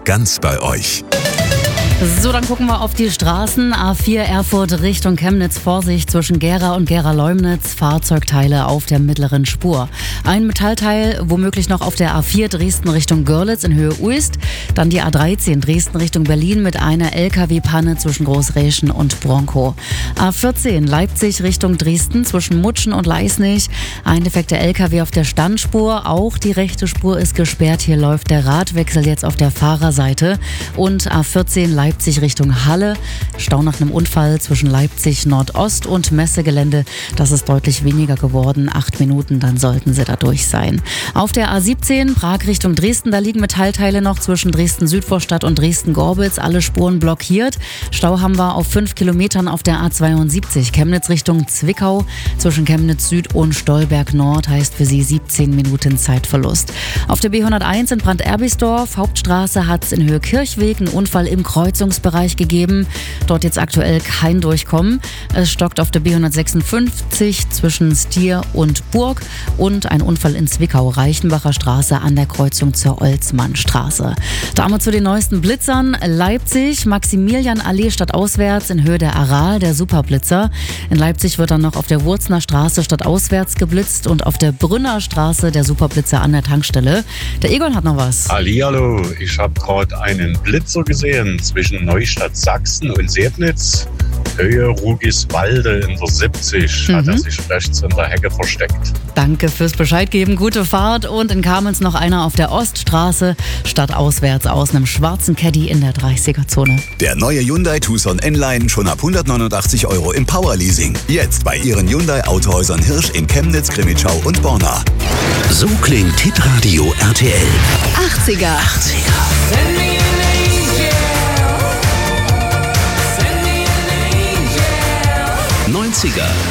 ganz bei euch. So, dann gucken wir auf die Straßen. A4 Erfurt Richtung Chemnitz. Vorsicht zwischen Gera und Gera-Leumnitz. Fahrzeugteile auf der mittleren Spur. Ein Metallteil womöglich noch auf der A4 Dresden Richtung Görlitz in Höhe Uist. Dann die A13 Dresden Richtung Berlin mit einer LKW-Panne zwischen Großräschen und Bronkow. A14 Leipzig Richtung Dresden zwischen Mutschen und Leisnig. Ein defekter LKW auf der Standspur. Auch die rechte Spur ist gesperrt. Hier läuft der Radwechsel jetzt auf der Fahrerseite. Und A14 Leipzig Richtung Halle. Stau nach einem Unfall zwischen Leipzig Nordost und Messegelände. Das ist deutlich weniger geworden. 8 Minuten, dann sollten Sie da durch sein. Auf der A17 Prag Richtung Dresden, da liegen Metallteile noch zwischen Dresden-Südvorstadt und Dresden-Gorbitz. Alle Spuren blockiert. Stau haben wir auf 5 Kilometern auf der A72 Chemnitz Richtung Zwickau. Zwischen Chemnitz Süd und Stolberg Nord heißt für Sie 17 Minuten Zeitverlust. Auf der B101 in Brand-Erbisdorf, Hauptstraße, hat es in Höhe Kirchweg einen Unfall im Kreuzungsbereich gegeben. Dort jetzt aktuell kein Durchkommen. Es stockt auf der B156 zwischen Stier und Burg und ein Unfall in Zwickau, Reichenbacher Straße an der Kreuzung zur Olsmannstraße. Damit zu den neuesten Blitzern. Leipzig, Maximilianallee stadtauswärts in Höhe der Aral, der Superblitzer. In Leipzig wird dann noch auf der Wurzner Straße stadtauswärts geblitzt und auf der Brünner Straße der Superblitzer an der Tankstelle. Der Egon hat noch was. Hallihallo, ich habe gerade einen Blitzer gesehen zwischen Neustadt Sachsen und Sebnitz. Höhe Rugiswalde in der 70 hat er sich rechts in der Hecke versteckt. Danke fürs Bescheid geben, gute Fahrt. Und in Kamenz noch einer auf der Oststraße, stadtauswärts aus einem schwarzen Caddy in der 30er-Zone. Der neue Hyundai Tucson N-Line schon ab 189 € im Powerleasing. Jetzt bei Ihren Hyundai Autohäusern Hirsch in Chemnitz, Crimmitschau und Borna. So klingt Hitradio RTL. 80er. 90er.